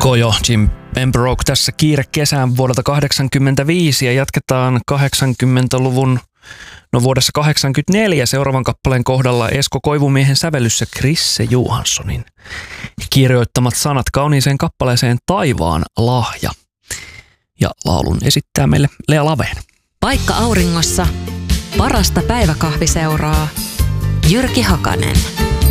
Kojo, Jim Pembroke tässä kiire kesään vuodelta 1985 ja jatketaan 80-luvun, vuodessa 1984 seuraavan kappaleen kohdalla Esko Koivumiehen sävellyssä Krisse Johanssonin kirjoittamat sanat kauniiseen kappaleeseen Taivaan lahja. Ja laulun esittää meille Lea Laveen. Paikka auringossa, parasta päiväkahviseuraa, Jyrki Hakanen.